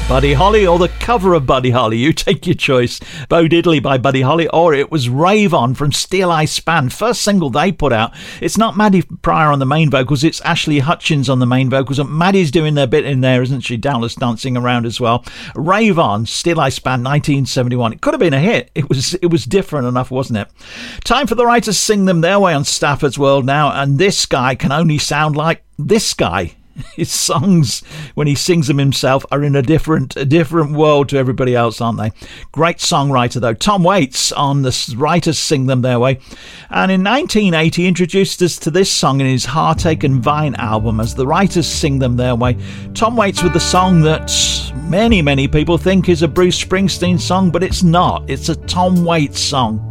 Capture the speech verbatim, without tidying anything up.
Buddy Holly or the cover of Buddy Holly, you take your choice. Bo Diddley by Buddy Holly, or it was Rave On from Steel Eye Span, first single they put out. It's not Maddie Pryor on the main vocals, it's Ashley Hutchins on the main vocals, and Maddie's doing their bit in there, isn't she? Doubtless dancing around as well. Rave On, Steel Eye Span, nineteen seventy-one. It could have been a hit. It was it was different enough, wasn't it? Time for the Writers Sing Them Their Way on Stafford's World now, and this guy can only sound like this guy. His songs, when he sings them himself, are in a different a different world to everybody else, aren't they? Great songwriter, though. Tom Waits on the Writers Sing Them Their Way. And in nineteen eighty, he introduced us to this song in his Heartache and Vine album as the Writers Sing Them Their Way. Tom Waits with the song that many, many people think is a Bruce Springsteen song, but it's not. It's a Tom Waits song.